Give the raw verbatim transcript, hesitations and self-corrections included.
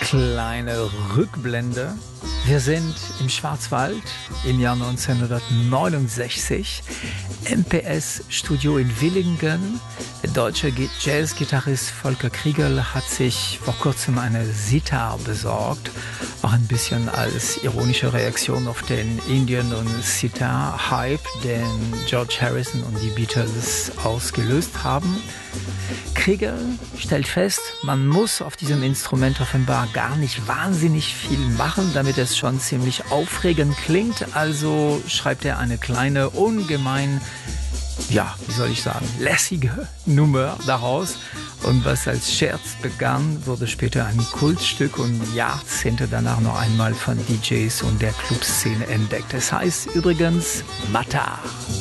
kleine Rückblende. Wir sind im Schwarzwald im Jahr neunzehnhundertneunundsechzig, M P S-Studio in Villingen. Der deutsche Jazz-Gitarrist Volker Kriegel hat sich vor kurzem eine Sitar besorgt, auch ein bisschen als ironische Reaktion auf den Indian- und Sitar-Hype, den George Harrison und die Beatles ausgelöst haben. Kriegel stellt fest, man muss auf diesem Instrument offenbar gar nicht wahnsinnig viel machen, damit es schon ziemlich aufregend klingt. Also schreibt er eine kleine, ungemein, ja, wie soll ich sagen, lässige Nummer daraus. Und was als Scherz begann, wurde später ein Kultstück und Jahrzehnte danach noch einmal von D Js und der Clubszene entdeckt. Es heißt übrigens Matar.